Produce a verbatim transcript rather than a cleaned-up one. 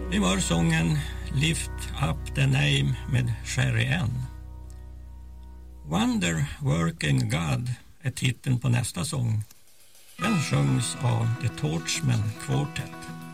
Det var sången Lift Up the Name med Sherry Ann. Wonder Working God är titeln på nästa sång. Den sjungs av The Torchman Quartet.